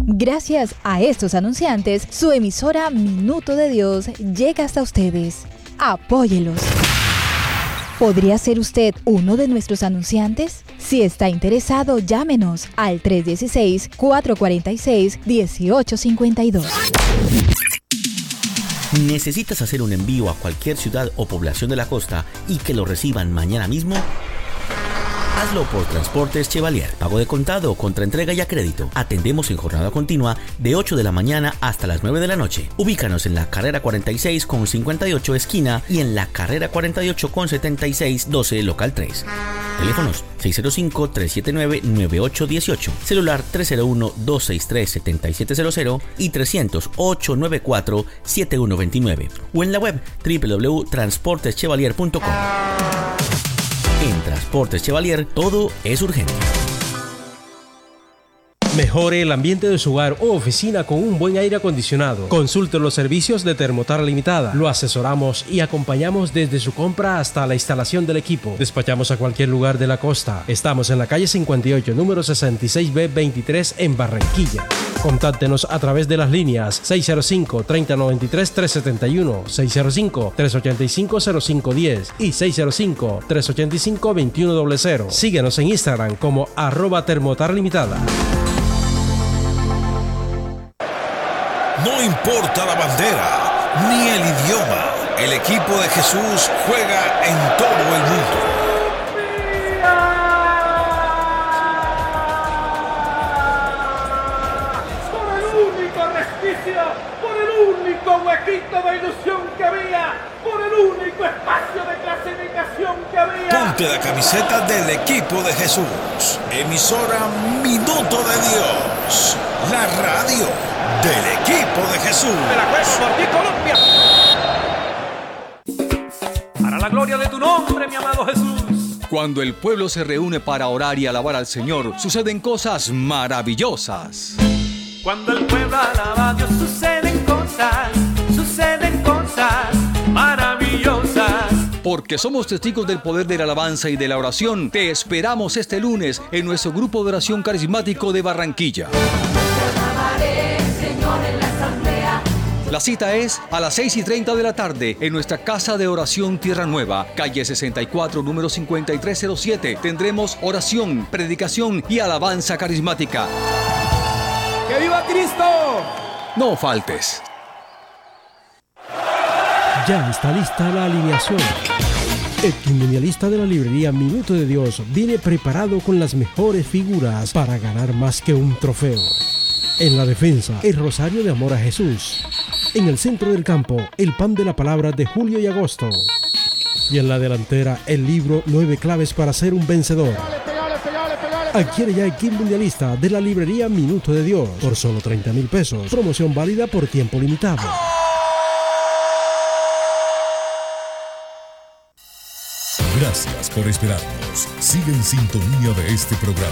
Gracias a estos anunciantes, su emisora Minuto de Dios llega hasta ustedes. Apóyelos. ¿Podría ser usted uno de nuestros anunciantes? Si está interesado, llámenos al 316-446-1852. ¿Necesitas hacer un envío a cualquier ciudad o población de la costa y que lo reciban mañana mismo? Hazlo por Transportes Chevalier. Pago de contado, contraentrega y a crédito. Atendemos en jornada continua de 8 de la mañana hasta las 9 de la noche. Ubícanos en la carrera 46 con 58 esquina y en la carrera 48 con 76 12 local 3. Teléfonos 605-379-9818. Celular 301-263-7700 y 300-894-7129. O en la web www.transporteschevalier.com. En Transportes Chevalier, todo es urgente. Mejore el ambiente de su hogar o oficina con un buen aire acondicionado. Consulte los servicios de Termotar Limitada. Lo asesoramos y acompañamos desde su compra hasta la instalación del equipo. Despachamos a cualquier lugar de la costa. Estamos en la calle 58, número 66B23 en Barranquilla. Contáctenos a través de las líneas 605-3093-371, 605-385-0510 y 605-385-2100. Síguenos en Instagram como @termotarlimitada. No importa la bandera ni el idioma, el equipo de Jesús juega en todo el mundo. Por el único resquicio, por el único huequito de ilusión que había, por el único espacio de clasificación que había. Ponte la camiseta del equipo de Jesús. Emisora Minuto de Dios. La radio del equipo de Jesús. De la juega por ti, Colombia. Para la gloria de tu nombre, mi amado Jesús. Cuando el pueblo se reúne para orar y alabar al Señor, suceden cosas maravillosas. Cuando el pueblo alaba a Dios, suceden cosas maravillosas. Porque somos testigos del poder de la alabanza y de la oración, te esperamos este lunes en nuestro grupo de oración carismático de Barranquilla. La cita es a las 6:30 de la tarde en nuestra Casa de Oración Tierra Nueva, calle 64, número 5307. Tendremos oración, predicación y alabanza carismática. ¡Que viva Cristo! No faltes. Ya está lista la alineación. El quinmundialista de la librería Minuto de Dios viene preparado con las mejores figuras para ganar más que un trofeo. En la defensa, el Rosario de Amor a Jesús. En el centro del campo, el pan de la palabra de julio y agosto. Y en la delantera, el libro 9 claves para ser un vencedor. Adquiere ya el kit mundialista de la librería Minuto de Dios por solo 30,000 pesos. Promoción válida por tiempo limitado. Gracias por esperarnos. Sigue en sintonía de este programa.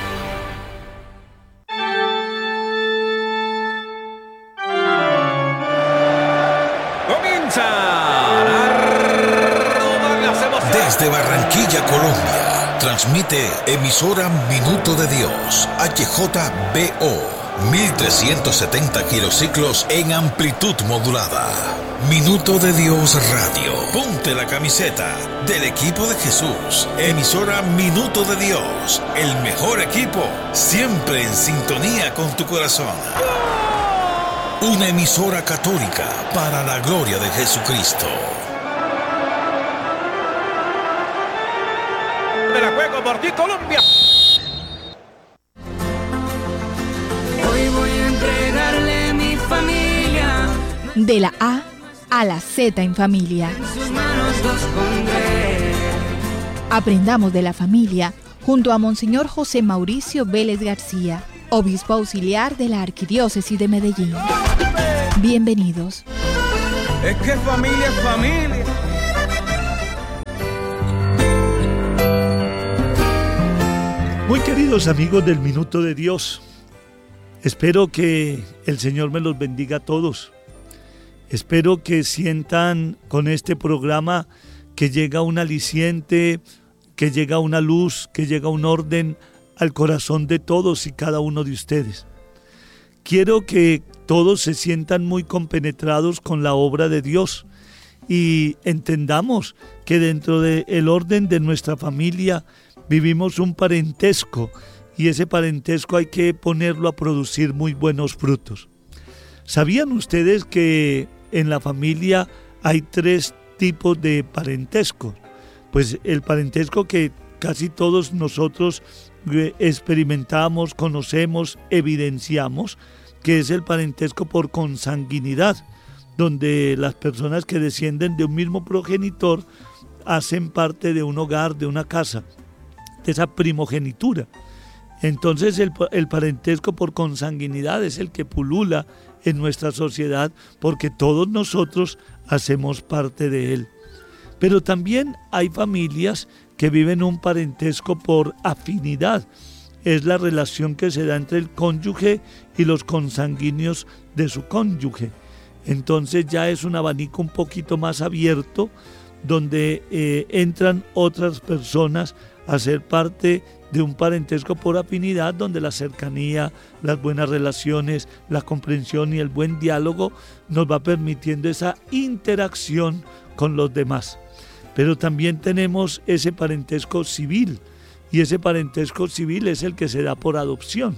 Desde Barranquilla, Colombia, transmite emisora Minuto de Dios, HJBO, 1370 kilociclos en amplitud modulada. Minuto de Dios Radio. Ponte la camiseta del equipo de Jesús. Emisora Minuto de Dios, el mejor equipo, siempre en sintonía con tu corazón. Una emisora católica para la gloria de Jesucristo. De la juego por ti, Colombia. Hoy voy a entregarle mi familia. De la A a la Z en familia. En sus manos los pondré. Aprendamos de la familia junto a Monseñor José Mauricio Vélez García, obispo auxiliar de la Arquidiócesis de Medellín. Bienvenidos. Es que familia es familia. Muy queridos amigos del Minuto de Dios, espero que el Señor me los bendiga a todos. Espero que sientan con este programa que llega un aliciente, que llega una luz, que llega un orden al corazón de todos y cada uno de ustedes. quiero que todos se sientan muy compenetrados con la obra de Dios y entendamos que dentro del orden de nuestra familia vivimos un parentesco y ese parentesco hay que ponerlo a producir muy buenos frutos. ¿Sabían ustedes que en la familia hay 3 tipos de parentesco? Pues el parentesco que casi todos nosotros experimentamos, conocemos, evidenciamos, que es el parentesco por consanguinidad, donde las personas que descienden de un mismo progenitor hacen parte de un hogar, de una casa, de esa primogenitura. Entonces el parentesco por consanguinidad es el que pulula en nuestra sociedad porque todos nosotros hacemos parte de él. Pero también hay familias que viven un parentesco por afinidad. Es la relación que se da entre el cónyuge y los consanguíneos de su cónyuge. Entonces ya es un abanico un poquito más abierto donde entran otras personas a ser parte de un parentesco por afinidad, donde la cercanía, las buenas relaciones, la comprensión y el buen diálogo nos va permitiendo esa interacción con los demás. Pero también tenemos ese parentesco civil, y ese parentesco civil es el que se da por adopción.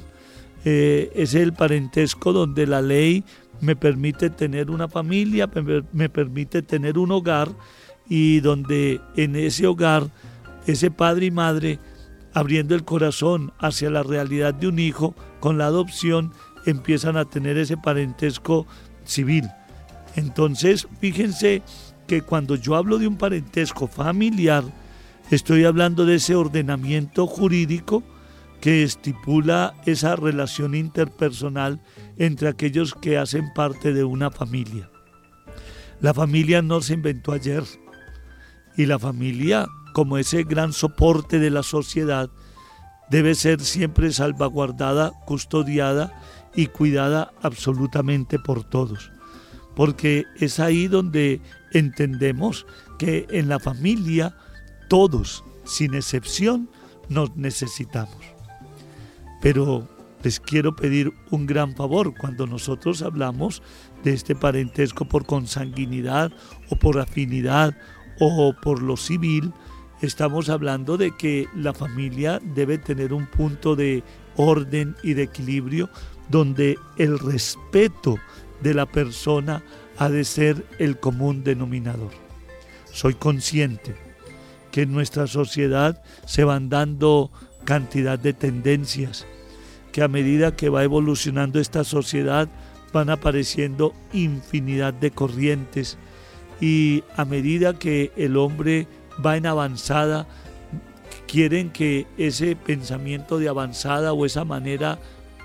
Es el parentesco donde la ley me permite tener una familia, me permite tener un hogar, y donde en ese hogar, ese padre y madre, abriendo el corazón hacia la realidad de un hijo, con la adopción empiezan a tener ese parentesco civil. Entonces, fíjense que cuando yo hablo de un parentesco familiar, estoy hablando de ese ordenamiento jurídico que estipula esa relación interpersonal entre aquellos que hacen parte de una familia. La familia no se inventó ayer, y la familia, como ese gran soporte de la sociedad, debe ser siempre salvaguardada, custodiada y cuidada absolutamente por todos. Porque es ahí donde entendemos que en la familia todos, sin excepción, nos necesitamos. Pero les quiero pedir un gran favor cuando nosotros hablamos de este parentesco por consanguinidad o por afinidad o por lo civil. Estamos hablando de que la familia debe tener un punto de orden y de equilibrio donde el respeto de la persona ha de ser el común denominador. Soy consciente que en nuestra sociedad se van dando cantidad de tendencias, que a medida que va evolucionando esta sociedad van apareciendo infinidad de corrientes, y a medida que el hombre va en avanzada, quieren que ese pensamiento de avanzada o esa manera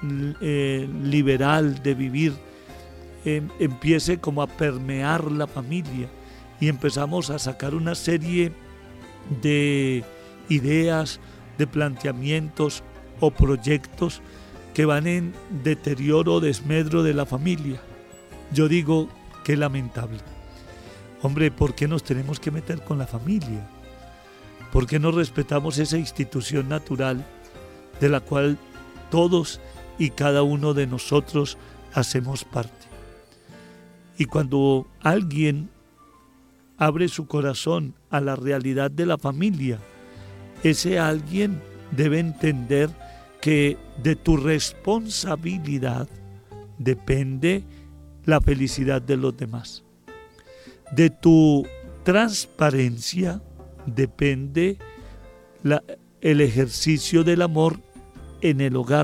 liberal de vivir empiece como a permear la familia, y empezamos a sacar una serie de ideas, de planteamientos o proyectos que van en deterioro o desmedro de la familia. Yo digo, qué lamentable. Hombre, ¿por qué nos tenemos que meter con la familia? ¿Por qué no respetamos esa institución natural de la cual todos y cada uno de nosotros hacemos parte? Y cuando alguien abre su corazón a la realidad de la familia, ese alguien debe entender que de tu responsabilidad depende la felicidad de los demás. De tu transparencia depende el ejercicio del amor en el hogar.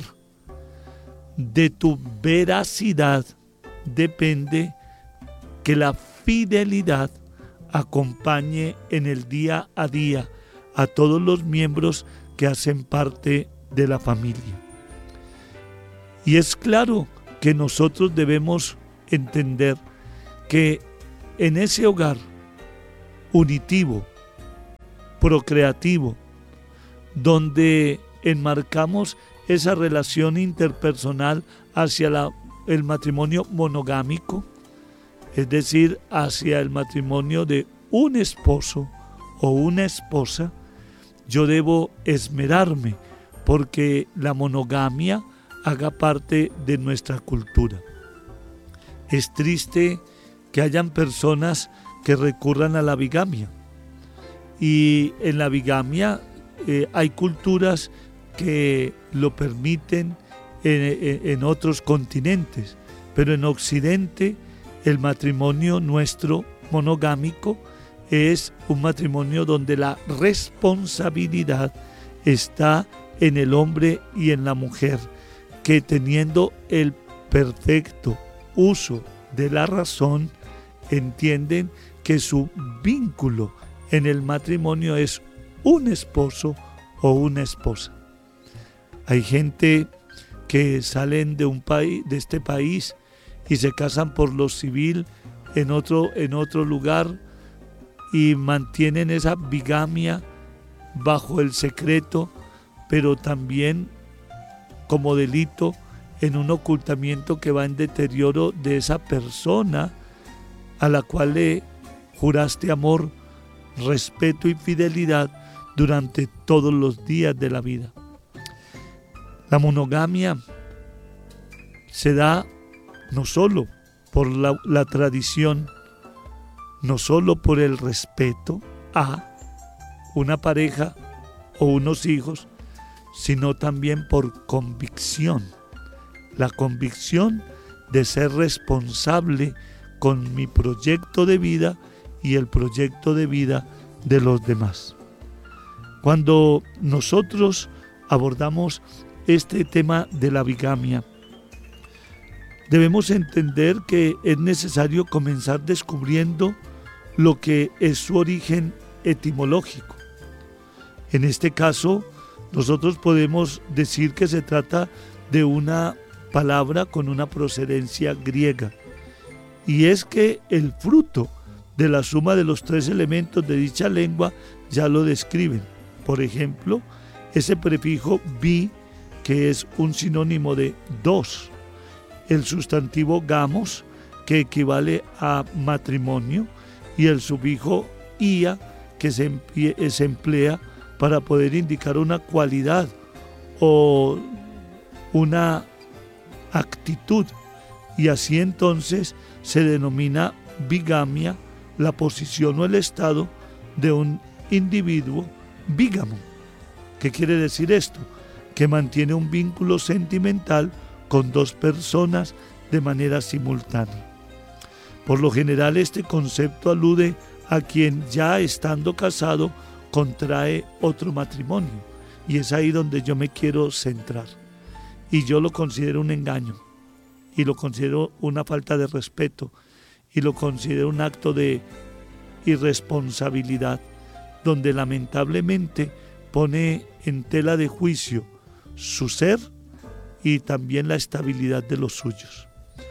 De tu veracidad depende que la fidelidad acompañe en el día a día a todos los miembros que hacen parte de la familia. Y es claro que nosotros debemos entender que en ese hogar unitivo, procreativo, donde enmarcamos esa relación interpersonal hacia el matrimonio monogámico, es decir, hacia el matrimonio de un esposo o una esposa, yo debo esmerarme porque la monogamia haga parte de nuestra cultura. Es triste que hayan personas que recurran a la bigamia. Y en la bigamia hay culturas que lo permiten en otros continentes, pero en Occidente el matrimonio nuestro monogámico es un matrimonio donde la responsabilidad está en el hombre y en la mujer, que teniendo el perfecto uso de la razón, entienden que su vínculo en el matrimonio es un esposo o una esposa. Hay gente que salen de este país y se casan por lo civil en otro lugar y mantienen esa bigamia bajo el secreto, pero también como delito en un ocultamiento que va en deterioro de esa persona a la cual le juraste amor, respeto y fidelidad durante todos los días de la vida. La monogamia se da no solo por la tradición, no solo por el respeto a una pareja o unos hijos, sino también por convicción. La convicción de ser responsable con mi proyecto de vida y el proyecto de vida de los demás. Cuando nosotros abordamos este tema de la bigamia, debemos entender que es necesario comenzar descubriendo lo que es su origen etimológico. En este caso, nosotros podemos decir que se trata de una palabra con una procedencia griega, y es que el fruto de la suma de los tres elementos de dicha lengua ya lo describen. Por ejemplo, ese prefijo bi, que es un sinónimo de dos, el sustantivo gamos, que equivale a matrimonio, y el sufijo ia, que se emplea para poder indicar una cualidad o una actitud, y así entonces se denomina bigamia la posición o el estado de un individuo bígamo. ¿Qué quiere decir esto? Que mantiene un vínculo sentimental con dos personas de manera simultánea. Por lo general, este concepto alude a quien ya estando casado contrae otro matrimonio, y es ahí donde yo me quiero centrar. Y yo lo considero un engaño, y lo considero una falta de respeto, y lo considero un acto de irresponsabilidad, donde lamentablemente pone en tela de juicio su ser y también la estabilidad de los suyos.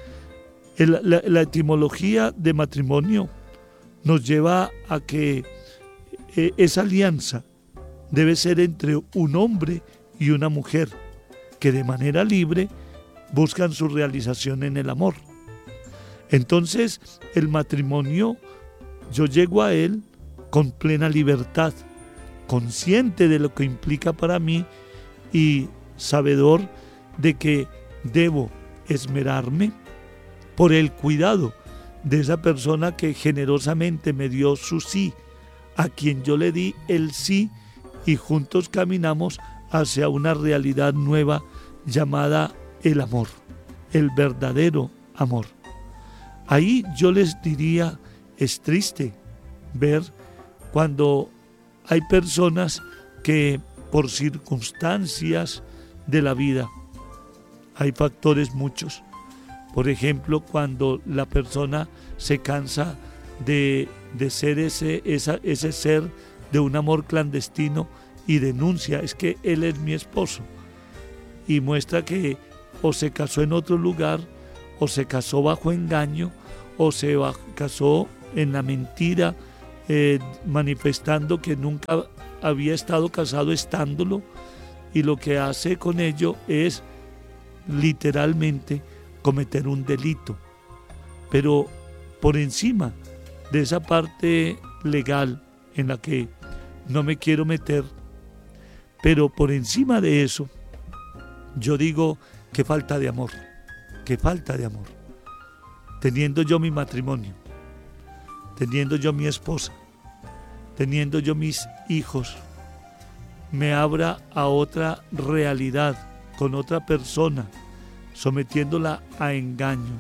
La etimología de matrimonio nos lleva a que esa alianza debe ser entre un hombre y una mujer, que de manera libre buscan su realización en el amor. Entonces, el matrimonio, yo llego a él con plena libertad, consciente de lo que implica para mí y sabedor de que debo esmerarme por el cuidado de esa persona que generosamente me dio su sí, a quien yo le di el sí, y juntos caminamos hacia una realidad nueva llamada el amor, el verdadero amor. Ahí yo les diría, es triste ver cuando hay personas que por circunstancias de la vida, hay factores muchos. Por ejemplo, cuando la persona se cansa de ser ese ser de un amor clandestino y denuncia, es que él es mi esposo, y muestra que o se casó en otro lugar, o se casó bajo engaño, o se casó en la mentira, manifestando que nunca había estado casado estándolo, y lo que hace con ello es literalmente cometer un delito. Pero por encima de esa parte legal en la que no me quiero meter, pero por encima de eso, yo digo qué falta de amor, qué falta de amor. Teniendo yo mi matrimonio, teniendo yo mi esposa, teniendo yo mis hijos, me abra a otra realidad, con otra persona, sometiéndola a engaño,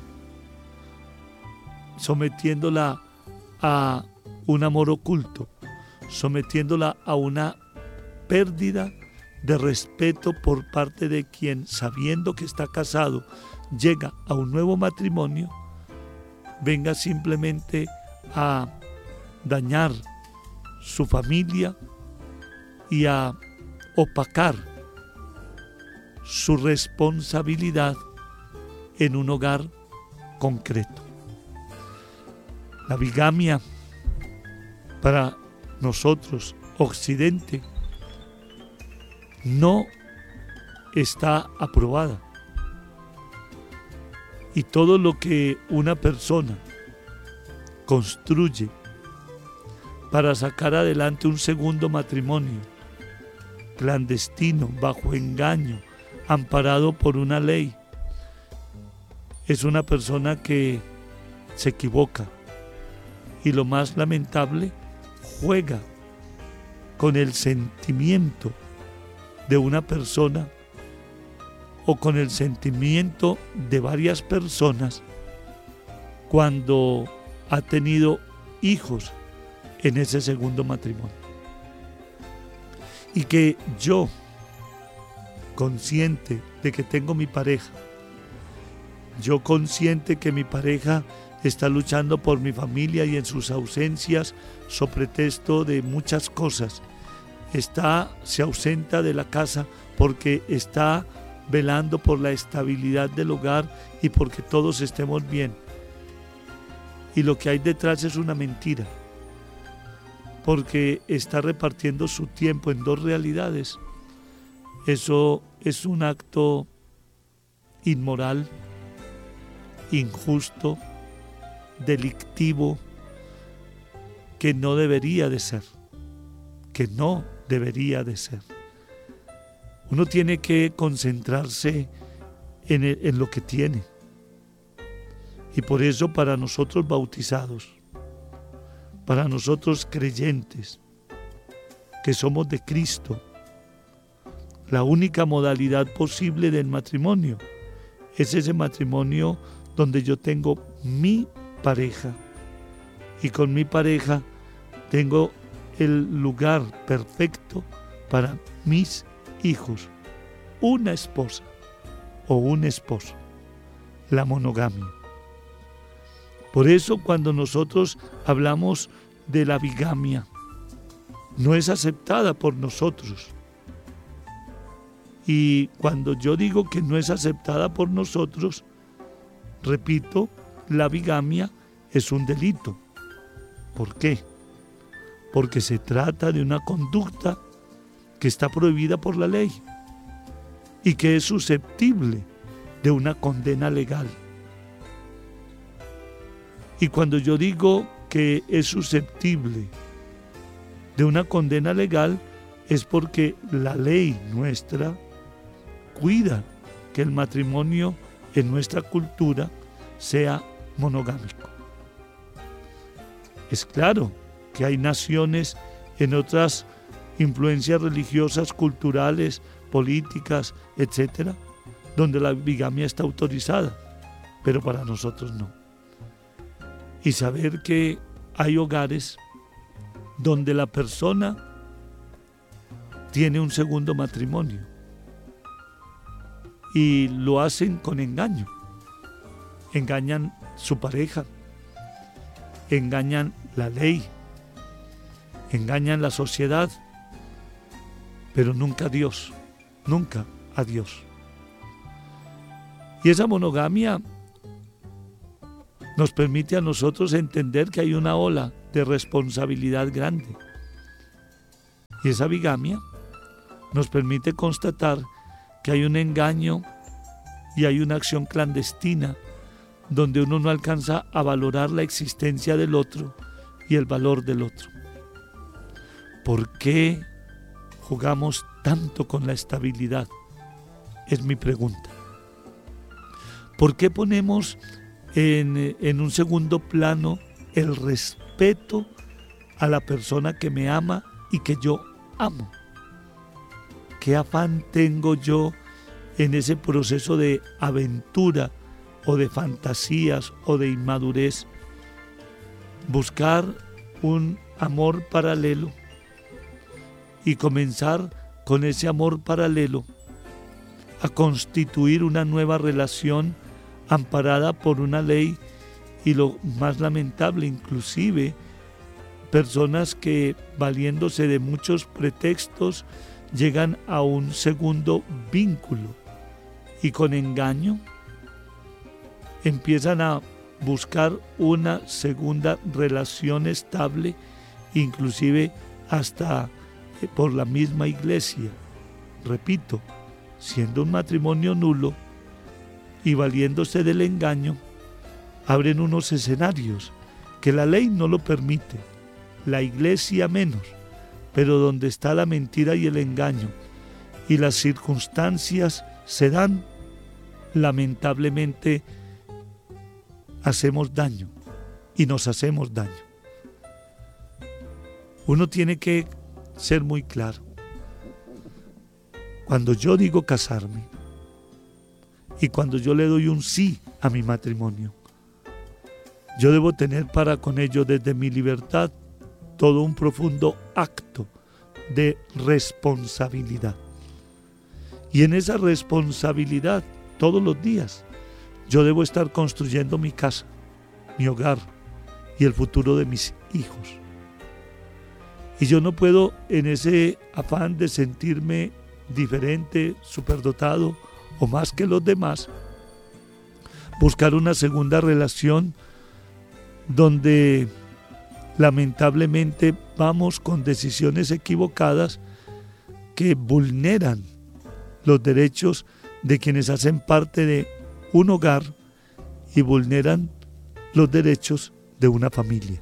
sometiéndola a un amor oculto, sometiéndola a una pérdida de respeto por parte de quien, sabiendo que está casado, llega a un nuevo matrimonio, venga simplemente a dañar su familia y a opacar su responsabilidad en un hogar concreto. La bigamia para nosotros, Occidente, no está aprobada. Y todo lo que una persona construye para sacar adelante un segundo matrimonio, clandestino, bajo engaño, amparado por una ley, es una persona que se equivoca y, lo más lamentable, juega con el sentimiento de una persona o con el sentimiento de varias personas cuando ha tenido hijos en ese segundo matrimonio. Y que yo, consciente de que tengo mi pareja, yo consciente que mi pareja está luchando por mi familia y en sus ausencias, so pretexto de muchas cosas, se ausenta de la casa porque está velando por la estabilidad del hogar y porque todos estemos bien. Y lo que hay detrás es una mentira, porque está repartiendo su tiempo en dos realidades. Eso es un acto inmoral, injusto, delictivo, que no debería de ser, que no debería de ser. Uno tiene que concentrarse en lo que tiene. Y por eso, para nosotros bautizados, para nosotros creyentes, que somos de Cristo, la única modalidad posible del matrimonio es ese matrimonio donde yo tengo mi pareja y con mi pareja tengo el lugar perfecto para mis hijos, una esposa o un esposo, la monogamia. Por eso, cuando nosotros hablamos de la bigamia, no es aceptada por nosotros. Y cuando yo digo que no es aceptada por nosotros, repito, la bigamia es un delito. ¿Por qué? Porque se trata de una conducta que está prohibida por la ley y que es susceptible de una condena legal. Y cuando yo digo que es susceptible de una condena legal, es porque la ley nuestra cuida que el matrimonio en nuestra cultura sea monogámico. Es claro que hay naciones en otras influencias religiosas, culturales, políticas, etcétera, donde la bigamia está autorizada, pero para nosotros no. Y saber que hay hogares donde la persona tiene un segundo matrimonio y lo hacen con engaño. Engañan su pareja, engañan la ley, engañan la sociedad, pero nunca a Dios, nunca a Dios. Y esa monogamia nos permite a nosotros entender que hay una ola de responsabilidad grande. Y esa bigamia nos permite constatar que hay un engaño y hay una acción clandestina donde uno no alcanza a valorar la existencia del otro y el valor del otro. ¿Por qué jugamos tanto con la estabilidad? Es mi pregunta. ¿Por qué ponemos en un segundo plano el respeto a la persona que me ama y que yo amo? ¿Qué afán tengo yo en ese proceso de aventura o de fantasías o de inmadurez? Buscar un amor paralelo y comenzar con ese amor paralelo a constituir una nueva relación amparada por una ley, y lo más lamentable, inclusive personas que, valiéndose de muchos pretextos, llegan a un segundo vínculo y con engaño empiezan a buscar una segunda relación estable, inclusive hasta por la misma iglesia. Repito, siendo un matrimonio nulo y valiéndose del engaño, abren unos escenarios que la ley no lo permite, la iglesia menos, pero donde está la mentira y el engaño y las circunstancias se dan, lamentablemente hacemos daño y nos hacemos daño. Uno tiene que ser muy claro. Cuando yo digo casarme y cuando yo le doy un sí a mi matrimonio, yo debo tener para con ello, desde mi libertad, todo un profundo acto de responsabilidad. Y en esa responsabilidad, todos los días, yo debo estar construyendo mi casa, mi hogar y el futuro de mis hijos. Y yo no puedo, en ese afán de sentirme diferente, superdotado o más que los demás, buscar una segunda relación donde lamentablemente vamos con decisiones equivocadas que vulneran los derechos de quienes hacen parte de un hogar y vulneran los derechos de una familia.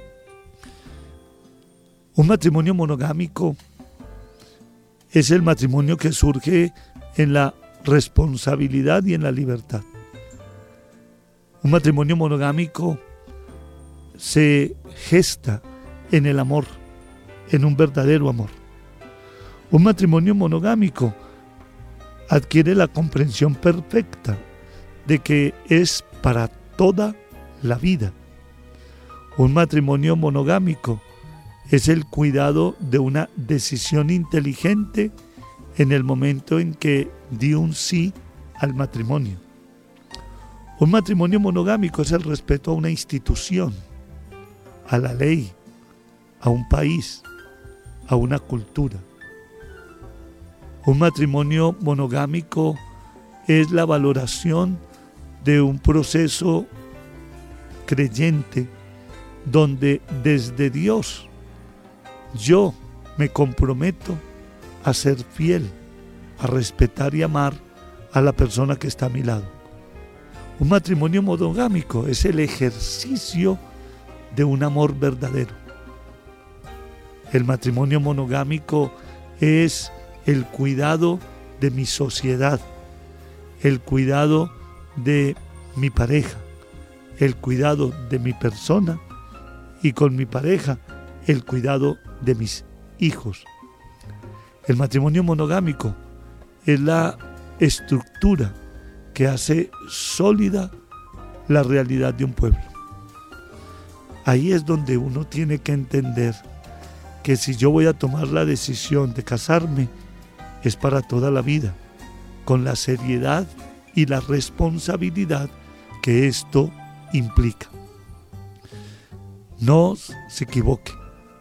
Un matrimonio monogámico es el matrimonio que surge en la responsabilidad y en la libertad. Un matrimonio monogámico se gesta en el amor, en un verdadero amor. Un matrimonio monogámico adquiere la comprensión perfecta de que es para toda la vida. Un matrimonio monogámico es el cuidado de una decisión inteligente en el momento en que di un sí al matrimonio. Un matrimonio monogámico es el respeto a una institución, a la ley, a un país, a una cultura. Un matrimonio monogámico es la valoración de un proceso creyente donde desde Dios yo me comprometo a ser fiel, a respetar y amar a la persona que está a mi lado. Un matrimonio monogámico es el ejercicio de un amor verdadero. El matrimonio monogámico es el cuidado de mi sociedad, el cuidado de mi pareja, el cuidado de mi persona y con mi pareja el cuidado de mis hijos. El matrimonio monogámico es la estructura que hace sólida la realidad de un pueblo. Ahí es donde uno tiene que entender que si yo voy a tomar la decisión de casarme, es para toda la vida, con la seriedad y la responsabilidad que esto implica. No se equivoque,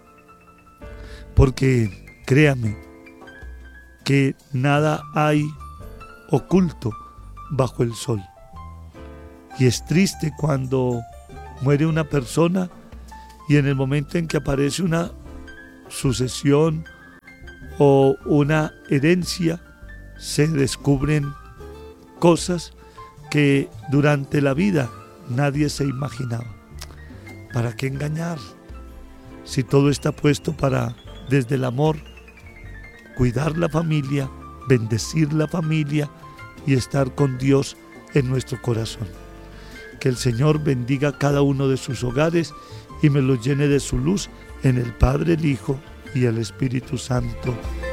porque créame que nada hay oculto bajo el sol. Y es triste cuando muere una persona y en el momento en que aparece una sucesión o una herencia, se descubren cosas que durante la vida nadie se imaginaba. ¿Para qué engañar? Si todo está puesto para, desde el amor, cuidar la familia, bendecir la familia y estar con Dios en nuestro corazón. Que el Señor bendiga cada uno de sus hogares y me los llene de su luz en el Padre, el Hijo y el Espíritu Santo.